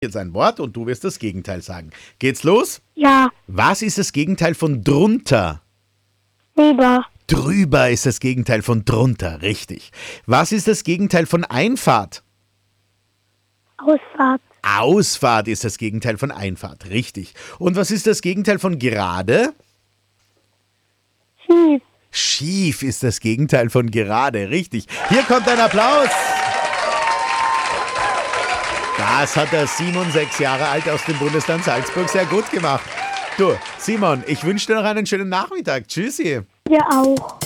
Jetzt ein Wort und du wirst das Gegenteil sagen. Geht's los? Ja, Was ist das Gegenteil von drunter? lieber, Drüber ist das Gegenteil von drunter, richtig. Was ist das Gegenteil von Einfahrt? Ausfahrt, Ausfahrt ist das Gegenteil von Einfahrt, richtig. Und was ist das Gegenteil von gerade? schief, Schief ist das Gegenteil von gerade, richtig. Hier kommt ein Applaus. Das hat der Simon, 6 Jahre alt, aus dem Bundesland Salzburg, sehr gut gemacht. Du, Simon, ich wünsche dir noch einen schönen Nachmittag. Tschüssi. dir auch.